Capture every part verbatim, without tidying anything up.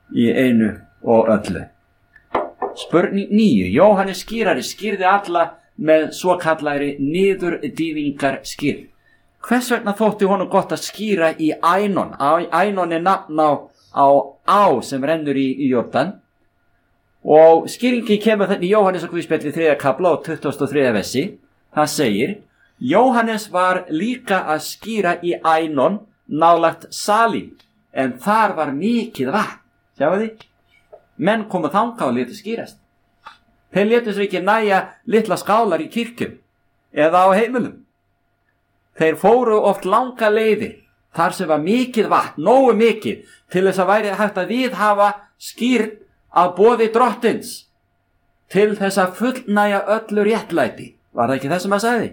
í einu og öllu. Spurning níu. Jóhannes skírari skýrði alla með svokallari niðurdýfingar skýrð. Hvers vegna þótti honum gott að skýra í Ænon? Ænon er nafn á, á á sem rennur í, í Jordan. Og skýringin kemur þannig í Jóhannes og Guðspjalli þriðja kafla og tuttugasta og þriðja versi. Það segir: Jóhannes var líka að skýra í Ænon nálægt Salim, en þar var mikið vatn. Sjáu því? Menn komu þangað og létu skýrast. Þeir létu sér ekki næja litla skálar í kirkjum eða á heimilum. Þeir fóru oft langa leiðir þar sem var mikið vatn, nógu mikið, til þess að væri hægt að viðhafa skýrn að boði drottins, til þess að fullnæja öllu réttlæti. Var það ekki það sem hann sagði?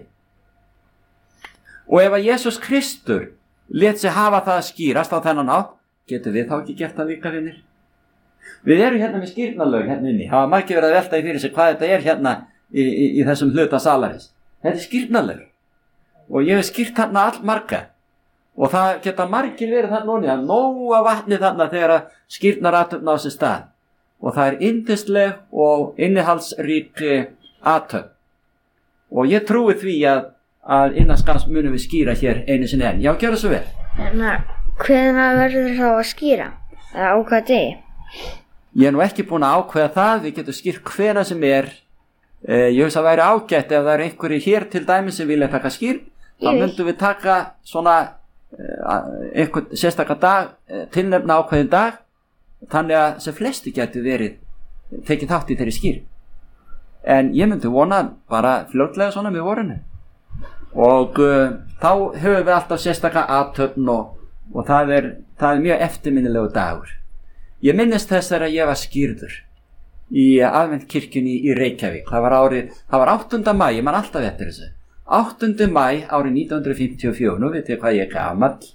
Og ef að Jesús Kristur lét sig hafa það að skýrast á þennan átt, getur við þá ekki gert það líka, vinir? Við erum hérna með skýrnalög hérna inni. Það var margir verið að velta í fyrir sig hvað þetta er hérna í, í, í þessum hluta salarins. Þetta er skýrnalög. Og ég hef skýrt þarna all marga. Og það geta margir verið þarna núni. Það er nóga vatni þarna þegar að skýrnarathöfn á sér stað. Og það er yndisleg og innihaldsrík athöfn. Og ég trúi því að, að innan skamms munum við skýra hér einu sinni enn. Já, gjörðu svo vel. En hvenær verður þá að skýra? Eða á hvaða degi? Ég er nú ekki búin að ákveða það. Við getum skýrt hvenær sem er. Eh, ég veist að væri ágætt ef það eru einhverjir hér til dæmis sem vilja taka skýrn. Þá myndum við taka svona eh, einhvern sérstaka dag, eh, tilnefna ákveðin dag, þannig að sem flesti getur verið tekið þátt í þeirri skýrn. En ég myndi vona bara fljótlega svona með vorinu. Og uh, þá höfum við alltaf sérstaka athöfn og, og það, er, það er mjög eftirminnilegu dagur. Ég minnist þess þegar ég var skýrður í aðventkirkjunni í Reykjavík. Það var árið, það var áttunda maí, ég man alltaf eftir þessu. áttunda maí árið nítján hundruð fimmtíu og fjögur, nú veit ég hvað ég er gamall.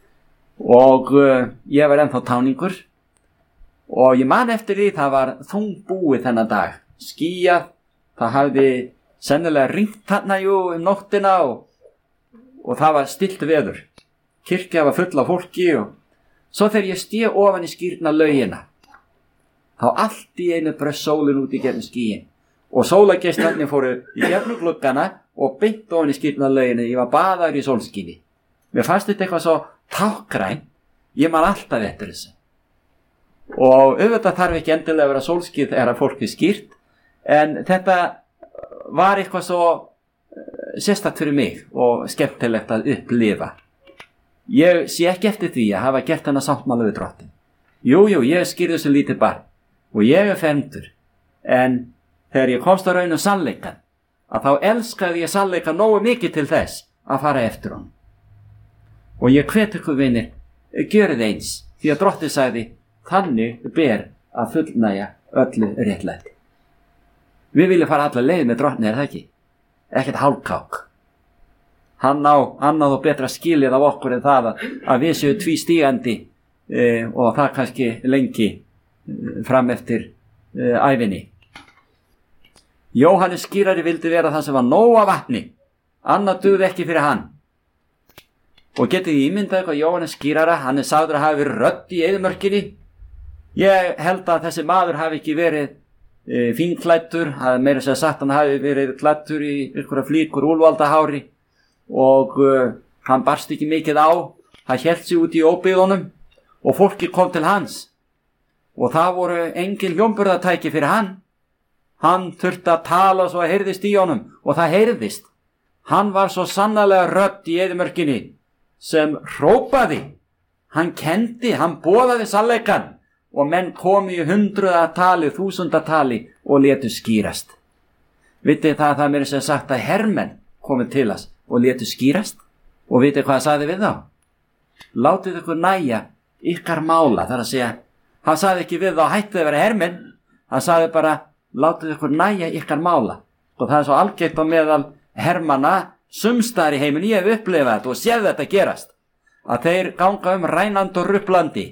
Og uh, ég var ennþá táningur. Og ég man eftir því, það var þungbúið þennan dag. Skýjað, það hafði sennilega ringt þarna jú um nóttina og, og það var stillt veður. Kirkja var full af fólki og svo þegar ég sté ofan í skýrna laugina, þá allt í einu bröst sólin út í gegnum skýin og sólargeislarnir fóru í gegnum gluggana og beint ofan í skýrna laugina. Ég var baðaður í sólskini. Mér fannst þetta eitthvað svo tákgrænt. Ég man alltaf eftir þessu. Og auðvitað þarf ekki endilega að vera sólskið þegar að fólk er skýrt, en þetta var eitthvað svo sérstakt fyrir mig og skemmtilegt að upplifa. Ég sé ekki eftir því að hafa gert hana sáttmála við drottin. Jú, jú, ég er skýrður sem lítið barn og ég er fermdur, en þegar ég komst að raun um sannleikan, að þá elskaði ég sannleikan nógu mikið til þess að fara eftir honum. Og ég hvet ykkur vinir, gjörið eins, því að drottin sagði, þannig ber að fullnæja öllu réttlæti. Við viljum fara alla leið með drottni, er það ekki? Ekkert hálfkák. Hann á annað og betra skilið af okkur en það að, að við séu tvístígandi e, og það kannski lengi e, fram eftir e, ævinni. Jóhannes skýrari vildi vera það sem var nóg af vatni. Annað dugði ekki fyrir hann. Og getið þið ímyndað eitthvað Jóhannes skýrara, hann er sagður að hafa verið rödd í eyðimörkinni. Ég held að þessi maður hafi ekki verið e, fínklæddur, að meira sér sagt hann hafi verið klæddur í einhverja flíkur úlvaldahári og uh, hann barst ekki mikið á. Hann hélt sig út í óbyggðunum og fólki kom til hans og það voru engin hljómburðartæki fyrir hann. Hann þurfti að tala svo að heyrðist í honum og það heyrðist. Hann var svo sannarlega rödd í eyðimörkinni sem hrópaði. Hann kendi, hann boðaði sannleikann og menn komu í hundruðatali, þúsundatali og létu skýrast. Vitið það að það meira sér sagt að hermenn komu til hans og létu skýrast, og vitið hvað það sagði við þá? Látið ykkur næja ykkar mála. Það er að segja, hann sagði ekki við þá hættið að vera hermenn, hann sagði bara látið ykkur næja ykkar mála. Og það er svo algert á meðal hermanna sumstaðar í heiminn. Ég hef upplifað þetta og séð þetta gerast, að þeir ganga um rænandi og ruplandi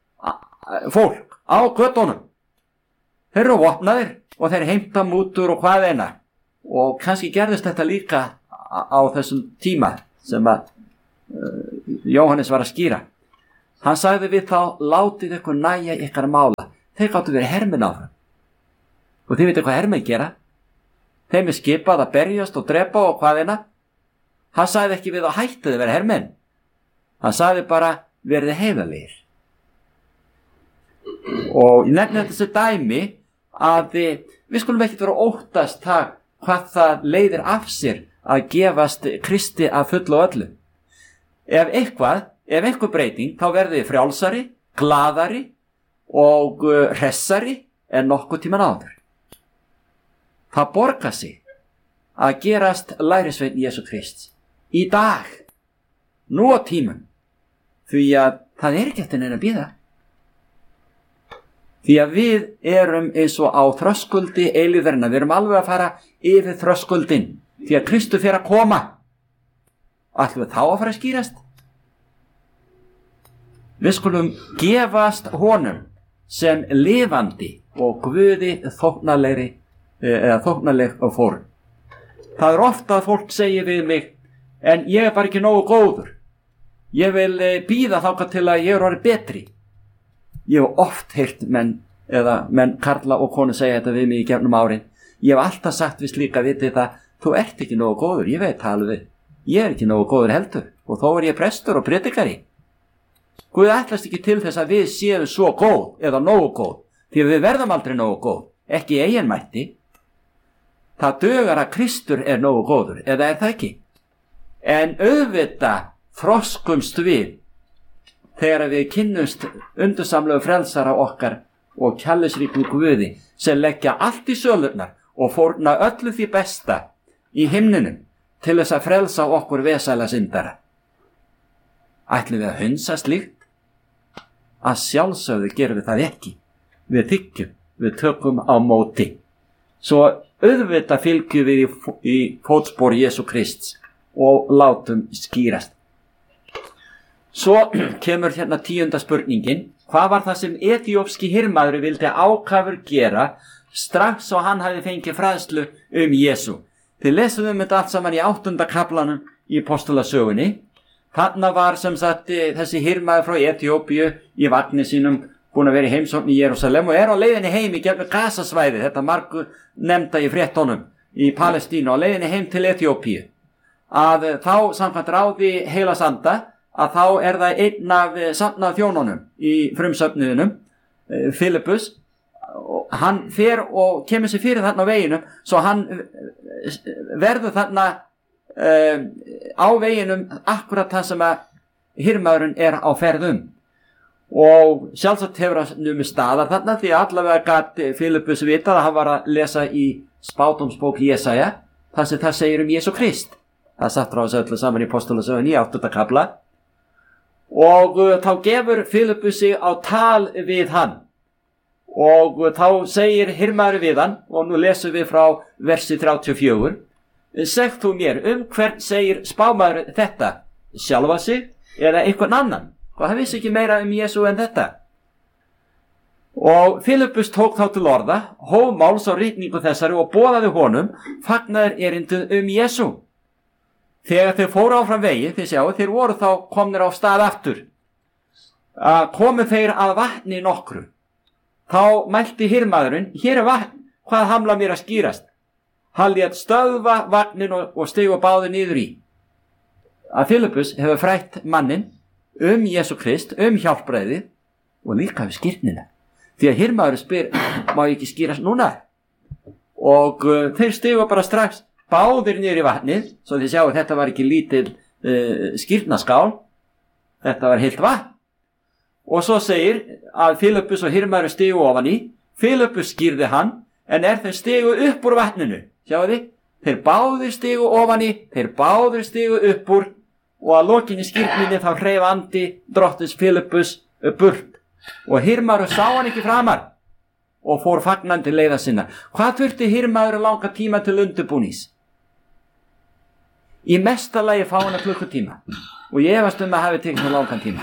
fólk á göttunum. Þeir eru vopnaðir og þeir heimta mútur og hvað eina. Og kannski gerðist þetta líka á þessum tíma sem að uh, Jóhannes var að skýra. Hann sagði við þá, látið ykkur næja ykkar mála. þeir gáttu verið hermenn áfram. Og þið veitir hvað hermenn gera? Þeim er skipað að berjast og drepa og hvaðina. Hann sagði ekki við að hættu þið verið hermenn. Hann sagði bara verið heiðarlegir. Og ég nefni þessi dæmi að við skulum ekki vera óttast það hvað það leiðir af sér að gefast Kristi að fullu og öllu. Ef eitthvað, ef einhver breyting, þá verðið þið frjálsari, glaðari og hressari en nokkuð tíman áður. Það borgar sig að gerast lærisveinn Jesú Krists í dag, nú á tímum, því að það er ekki eftir neina að bíða. Því að við erum eins og á þröskuldi eilífðarinnar, við erum alveg að fara yfir þröskuldin, því að Kristur fer að koma. Ætlum við þá að fara að skýrast? Við skulum gefast honum sem lifandi og Guði þóknarlegri eða þóknarleg og fórn. Það er ofta að fólk segir við mig, en ég er bara ekki nógu góður. Ég vil bíða þangað til að ég er orðið betri. Ég hef oft heyrt menn, eða menn karla og konu segja þetta við mig í gefnum árin. Ég hef alltaf sagt við slíka viti það, þú ert ekki nógu góður, ég veit það alveg. Ég er ekki nógu góður heldur og þó er ég prestur og predikari. Guð ætlast ekki til þess að við séum svo góð eða nógu góð, því að við verðum aldrei nógu góð, ekki eiginmætti. Það dugar að Kristur er nógu góður, eða er það ekki? En auðvitað þroskumst við þegar við kynnumst undursamlegu frelsara okkar og kærleiksríkum Guði sem leggja allt í sölurnar og fórna öllu því besta í himninum til þess að frelsa okkur vesæla syndara. Ætlum við að hunsa slíkt? Að sjálfsögðu gerum við það ekki. Við þykjum, við tökum á móti. Svo auðvitað fylgjum við í, í fótspor Jesú Krists og látum skýrast. Svo kemur hérna tíunda spurningin. Hvað var það sem eþíópski hirmaður vildi ákafur gera strax og hann hafi fengið fræðslu um Jesú? Þið lesum um þetta allt saman í áttunda kaflanum í Postulasögunni. Þarna var sem sagt þessi hirmaður frá Eþíópíu í vagni sínum búin að vera í heimsókn í Jerúsalem og er á leiðinni heim í gegnum Gasasvæði, þetta margu nefnda í fréttunum í Palestínu, á leiðinni heim til Eþíópíu. Að þá samkvæmt ráði heilags anda að þá er það einn af safnað þjónunum í frumsöfnuðinum, Filippus. Hann fer og kemur sér fyrir þarna á veginum, svo hann verður þarna uh, á veginum akkurat það sem að hirmaðurinn er á ferðum. Og sjálfsagt hefur hann numið staðar þarna því allavega gat Filippus vitað að hann var að lesa í spádómsbók Jesaja þar sem það segir um Jesú Krist. Það satt frá þessu öllu saman í Postulasögunni í áttunda kafla. Og uh, þá gefur Filippus sig á tal við hann. Og uh, þá segir hirmaður við hann, og nú lesum við frá versi þrjátíu og fjögur. Segð þú mér, um hvern segir spámaður þetta? Sjálfa sig eða einhvern annan? Og hann vissi ekki meira um Jesú en þetta. Og Filippus tók þá til orða, hóf máls á ritningu þessari og boðaði honum fagnaðar erindið um Jesú. Þegar þeir fóru áfram vegi, þið sjáu, þeir voru þá komnir á stað aftur. Að komu þeir að vatni nokkru. Þá mælti hirmaðurinn, hér er vatn, hvað hamla mér að skýrast? Hann lét stöðva vagnin og, og stigu báði niður í. Að Filippus hefur frætt mannin um Jesú Krist, um hjálpræðið og líka við skýrnina. Því að hirmaðurinn spyr, má ég ekki skýrast núna? Og uh, þeir stigu bara strax báðir niður í vatnið, svo þið sjáu þetta var ekki lítil uh, skýrnaskál, þetta var heilt vatn. Og svo segir að Filippus og hirmaðurinn stigu ofan í, Filippus skýrði hann, en er þeir stigu upp úr vatninu, sjáu þið, þeir báðir stigu ofan í, þeir báðir stigu upp úr, og að lokinni skýrninni þá hreif andi drottins Filippus burt, og hirmaðurinn sá hann ekki framar, og fór fagnandi leiða sinna. Hvað þurfti hirmaðurinn langa tíma til undirbúnings? Í mesta lagi fána klukkutíma, og ég efast um að hafi tekið langan tíma.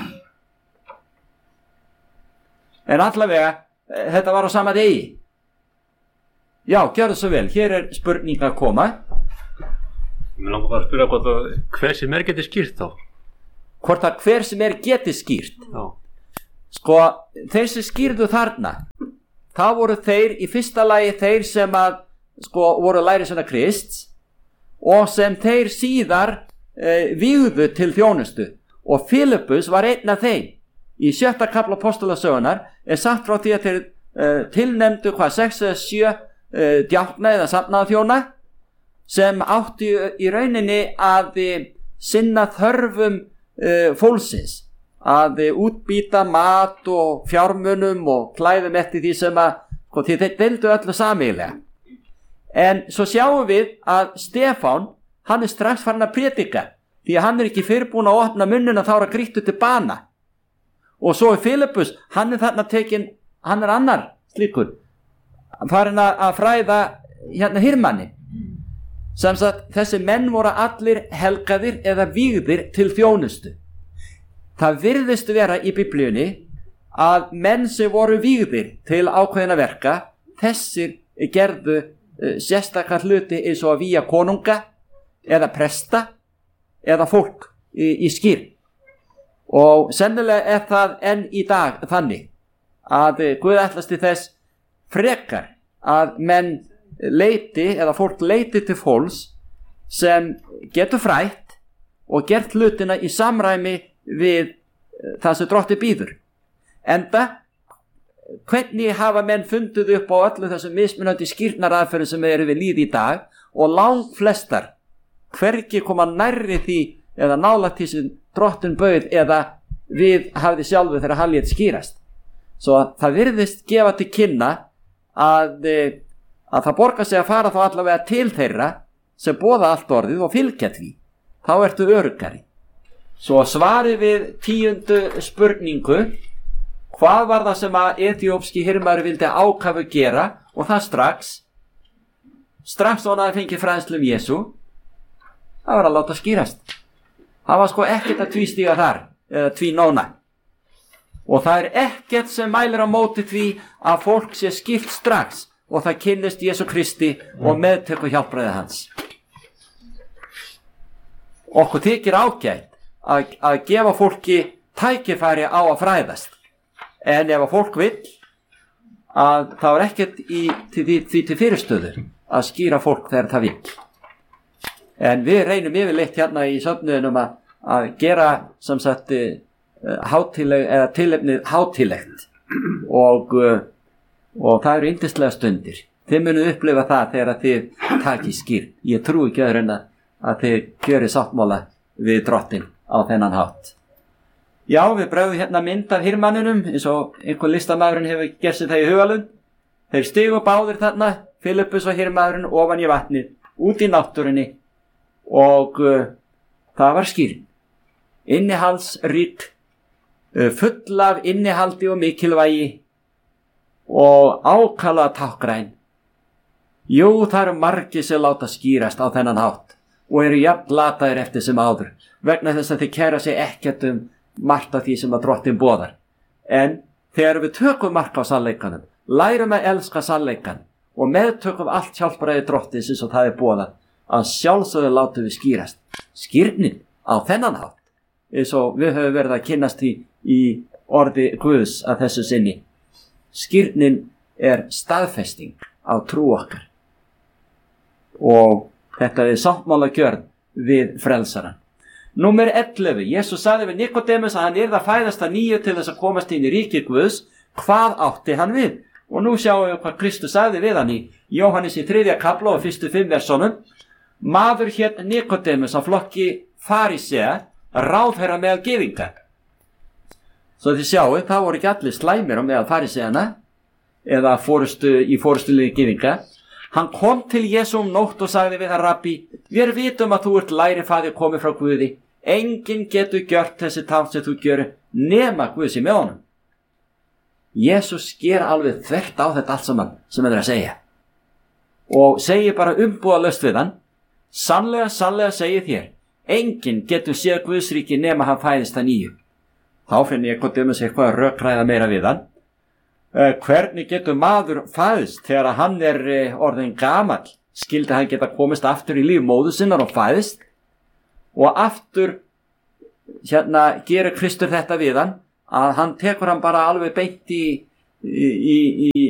En allavega, þetta var á sama degi. Já, gjörðu svo vel, hér er spurning að koma. Mér langar bara að spyrja hvort að hver sem er geti skýrt þá. Hvort að hver sem er geti skýrt. Já. Sko, þeir sem skýrðu þarna, það voru þeir í fyrsta lagi þeir sem að sko voru lærisveina Krists og sem þeir síðar e, vígðu til þjónustu, og Filippus var einn af þeim. Í sjötta kafla Apostolasögunnar er sagt frá því að þeir e, tilnefndu hvað sex eða sjö e, djákna eða safnaðarþjóna sem áttu í rauninni að e, sinna þörfum e, fólksins, að e, útbýta mat og fjármunum og klæðum eftir því sem að sko, því þeir deildu öllu sameiginlega. En svo sjáum við að Stefán, hann er strax farin að prédika, því að hann er ekki fyrr búinn að opna munnina, þá er að grýttu til bana. Og svo er Filippus, hann er þarna tekin, hann er annar slíkur, farin að fræða hérna hirmanni. Sem sagt, þessi menn voru allir helgaðir eða vígðir til þjónustu. Það virðist vera í Biblíunni að menn sem voru vígðir til ákveðina verka, þessir gerðu sérstakar hluti eins og að vígja konunga eða presta eða fólk í, í skýr. Og sennilega er það enn í dag þannig að Guð ætlast til þess frekar að menn leiti eða fólk leiti til fólks sem getur frætt og gert hlutina í samræmi við það sem Drottinn býður. Enda hvernig hafa menn fundið upp á öllu þessum mismunandi skírnaraðferðum sem eru við lýði í dag, og langt flestar hvergi koma nærri því eða nálægt því sem Drottinn bauð eða við hafði sjálfu þegar hann lét skýrast. Svo það virðist gefa til kynna að, að það borgar sig að fara þá allavega til þeirra sem boða allt orðið og fylgja því. Þá ertu öruggari. Svo svari við tíundu spurningu: hvað var það sem að eþíópski hirmaður vildi ákafu gera, og það strax strax og hann hafði fengið fræðslu um Jesú, það var að láta skýrast. Það var sko ekkert að tvístíga þar eða tvínóna, og það er ekkert sem mælir á móti því að fólk sé skipt strax og það kynnist Jesú Kristi og meðtöku hjálpræði hans. Okkur þykir ágætt að, að gefa fólki tækifæri á að fræðast. En ef að fólk vill, að þá er ekkert í, til, því, því til fyrirstöður að skýra fólk þegar það vill. En við reynum yfirleitt hérna í söfnuðinum að, að gera sem sagt hátíleg, eða tilefnið hátílegt, og, og það eru yndislega stundir. Þið munið upplifa það þegar þið takið skýr. Ég trúi ekki öðru en að þið gjörið sáttmála við Drottinn á þennan hátt. Já, við bregðum hérna mynd af hirmanninum eins og einhver listamaðurinn hefur gert sér það í hugalund. Þeir stigu báðir þarna, Filippus og hirmaðurinn, ofan í vatnið, út í náttúrunni, og uh, það var skýrn. Innihaldsrík, uh, full af innihaldi og mikilvægi og ákala tákgræn. Jú, það eru margir sem láta skýrast á þennan hátt og eru jafn lataðir eftir sem áður, vegna þess að þeir kæra sig ekkert um margt af því sem að Drottinn boðar. En þegar við tökum mark á sannleikanum, lærum að elska sannleikan og meðtökum allt hjálpræði Drottins eins og það er boðað, að sjálfsögðu látum við skýrast. Skýrnin á þennan hátt, eins og við höfum verið að kynnast í, í orði Guðs að þessu sinni. Skýrnin er staðfesting á trú okkar, og þetta er sáttmála gjörð við frelsarann. Númer ellefu. Jesús sagði við Nikodemus að hann yrði að fæðast að nýju til þess að komast inn í ríki Guðs. Hvað átti hann við? Og nú sjáum við hvað Kristus sagði við hann í Jóhannes í þriðja kafla og fyrstu fimm versónum. Maður hét Nikodemus af flokki farisea, ráðherra meðal gyðinga. Svo þið sjáum, það voru ekki allir slæmir á meðal fariseana eða fórustu, í fórustuliði gyðinga. Hann kom til Jesú um nótt og sagði við hann: Rabbi, við vitum að þú ert lærifaðir komið frá Guði. Enginn getur gjört þessi tákn sem þú gjör nema Guð sé með honum. Jesús sker alveg þvert á þetta allt saman sem hann er að segja, og segir bara umbúðalaust við hann: sannlega, sannlega segi þér, enginn getur séð Guðsríki nema hann fæðist að nýju. Þá finn ég eitthvað um að segja eitthvað að rökræða meira við hann. Uh, hvernig getur maður fæðist þegar hann er uh, orðin gamall? Skildi hann geta komist aftur í líf móður sinnar og fæðist? Og aftur hérna gerir Kristur þetta við hann, að hann tekur hann bara alveg beint í, í, í, í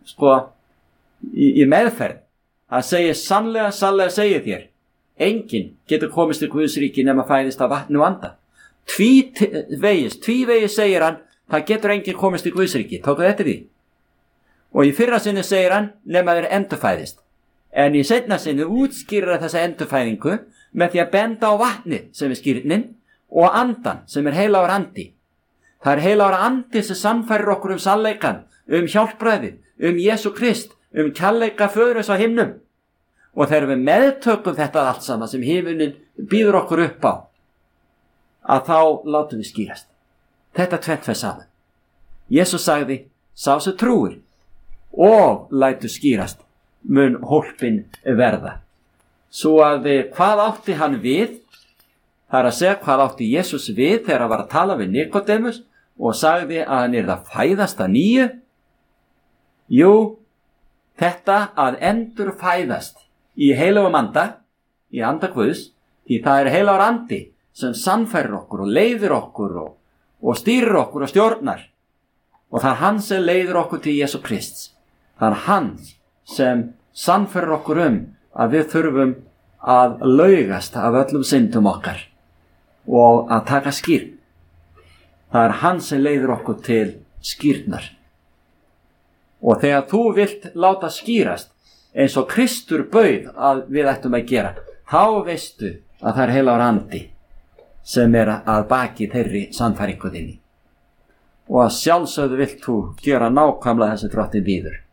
sko í, í meðferð. Það segir sannlega, sannlega segir þér, enginn getur komist til Guðs ríki nema fæðist af vatni og anda. Tvívegis, tvívegis segir hann, það getur enginn komist til Guðs ríki. Tóku þetta því? Og í fyrra sinni segir hann, nema þeir endurfæðist. En í seinna sinni útskýrir þessa endurfæðingu með því að benda á vatni sem er skírnin og andan sem er heilagur andi. Það er heilagur andi sem sannfærir okkur um sannleikann, um hjálpræðið, um Jesú Krist, um kærleika Föðurins á himnum. Og þegar við meðtökum þetta allt saman sem himinninn býður okkur upp á, að þá látum við skýrast. Þetta tvennt fer saman. Jesús sagði, sá sem trúir og lætur skýrast mun hólpin verða. Svo að hvað átti hann við? Það er að segja hvað átti Jesús við þegar hann var að tala við Nikodemus og sagði að hann yrði að fæðast að nýju. Jú, þetta að endur fæðast í heilagum anda, í anda Guðs, því það er heilagur andi sem sannfærir okkur og leiðir okkur og, og stýrir okkur og stjórnar. Og það er hann sem leiðir okkur til Jesú Krists. Það er hann sem sannfærir okkur um að við þurfum að laugast af öllum syndum okkar og að taka skýrn. Það er hann sem leiðir okkur til skýrnar. Og þegar þú vilt láta skýrast eins og Kristur bauð að við ættum að gera, þá veistu að það er heilagur andi sem er að baki þeirri sannfæringu þinni. Og að sjálfsögðu vilt þú gera nákvæmlega þessi drottin býður.